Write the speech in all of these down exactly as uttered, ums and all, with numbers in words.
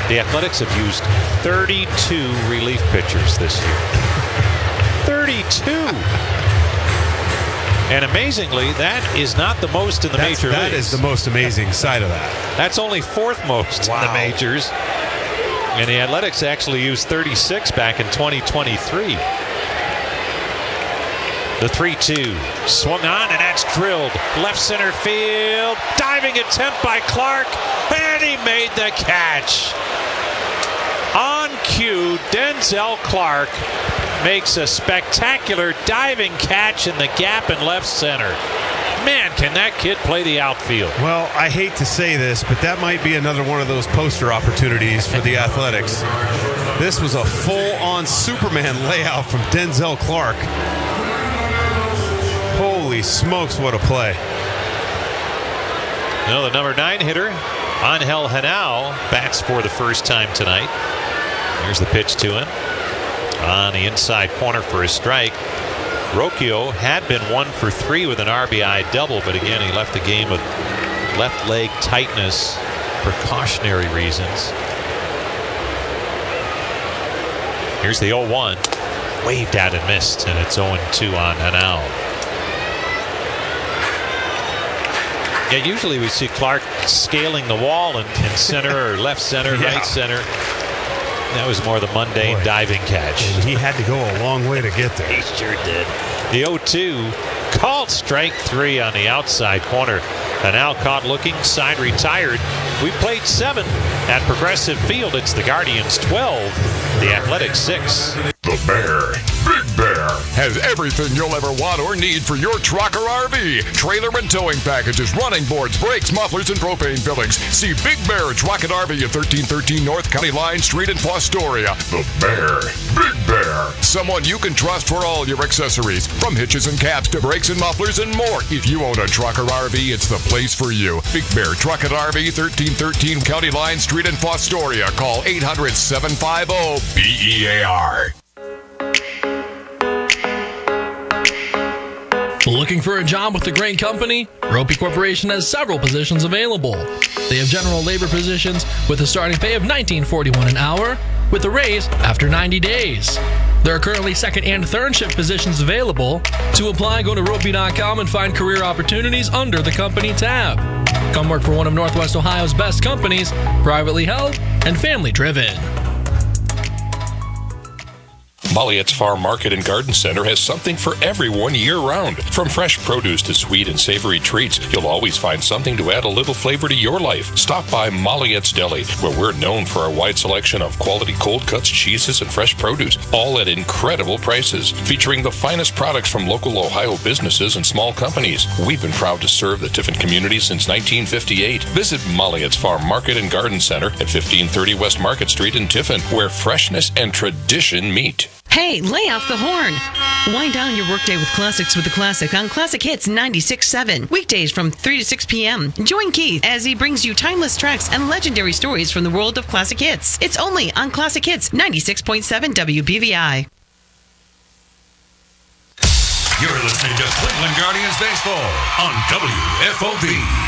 The Athletics have used thirty-two relief pitchers this year. thirty-two! And amazingly, that is not the most in the That's, major that leagues. That is the most amazing side of that. That's only fourth most wow. in the majors. And the Athletics actually used thirty-six back in twenty twenty-three. The three two swung on, and that's drilled left center field. Diving attempt by Clark, and he made the catch. On cue, Denzel Clark makes a spectacular diving catch in the gap in left center. Man, can that kid play the outfield? Well, I hate to say this, but that might be another one of those poster opportunities for the Athletics. This was a full-on Superman layout from Denzel Clark. Holy smokes, what a play. No, the number nine hitter, Angel Henao, bats for the first time tonight. Here's the pitch to him. On the inside corner for a strike. Rocchio had been one for three with an R B I double, but again, he left the game with left leg tightness, precautionary reasons. Here's the oh one. Waved at and missed, and it's oh two on Henao. Yeah, usually we see Clark scaling the wall in, in center or left center, yeah. right center. That was more the mundane Boy. diving catch. And he had to go a long way to get there. He sure did. The oh two called strike three on the outside corner. And now caught looking, side retired. We played seven at Progressive Field. It's the Guardians twelve, the Athletics six. The Bear, Big Bear, has everything you'll ever want or need for your truck or R V. Trailer and towing packages, running boards, brakes, mufflers, and propane fillings. See Big Bear Truck and R V at thirteen thirteen North County Line Street in Fostoria. The Bear, Big Bear. Someone you can trust for all your accessories. From hitches and caps to brakes and mufflers and more. If you own a truck or R V, it's the place for you. Big Bear Truck and R V, thirteen thirteen County Line Street in Fostoria. Call eight hundred, seven five zero, B E A R. Looking for a job with the great company? Ropey Corporation has several positions available. They have general labor positions with a starting pay of nineteen forty-one an hour with a raise after ninety days. There are currently second and third shift positions available. To apply, go to ropey dot com and find career opportunities under the company tab. Come work for one of Northwest Ohio's best companies, privately held and family driven. Molliet's Farm Market and Garden Center has something for everyone year-round. From fresh produce to sweet and savory treats, you'll always find something to add a little flavor to your life. Stop by Molliet's Deli, where we're known for our wide selection of quality cold cuts, cheeses, and fresh produce, all at incredible prices, featuring the finest products from local Ohio businesses and small companies. We've been proud to serve the Tiffin community since nineteen fifty-eight. Visit Molliet's Farm Market and Garden Center at fifteen thirty West Market Street in Tiffin, where freshness and tradition meet. Hey, lay off the horn. Wind down your workday with classics with the Classic on Classic Hits ninety-six point seven. Weekdays from three to six p.m. Join Keith as he brings you timeless tracks and legendary stories from the world of classic hits. It's only on Classic Hits ninety-six point seven W B V I. You're listening to Cleveland Guardians Baseball on W F O B.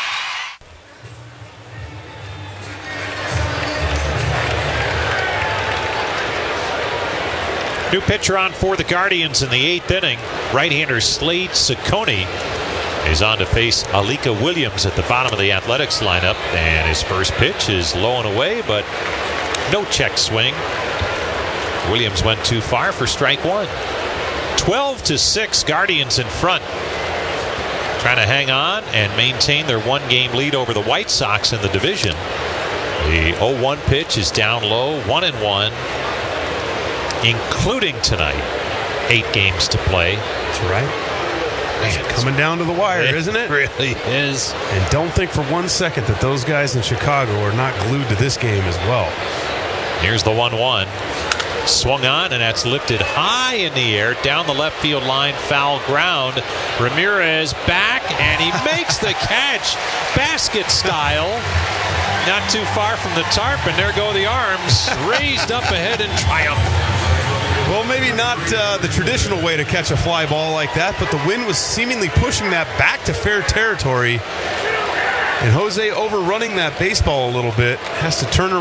New pitcher on for the Guardians in the eighth inning. Right-hander Slade Ciccone is on to face Alika Williams at the bottom of the Athletics lineup. And his first pitch is low and away, but no check swing. Williams went too far for strike one. twelve to six, Guardians in front. Trying to hang on and maintain their one-game lead over the White Sox in the division. The oh one pitch is down low, one and one. Including tonight, eight games to play. That's right. Man, it's coming down to the wire, it isn't it? Really is. And don't think for one second that those guys in Chicago are not glued to this game as well. Here's the one one. Swung on, and that's lifted high in the air, down the left field line, foul ground. Ramirez back, and he makes the catch, basket style. Not too far from the tarp, and there go the arms, raised up ahead in triumph. Well, maybe not uh, the traditional way to catch a fly ball like that, but the wind was seemingly pushing that back to fair territory. And Jose overrunning that baseball a little bit, has to turn around.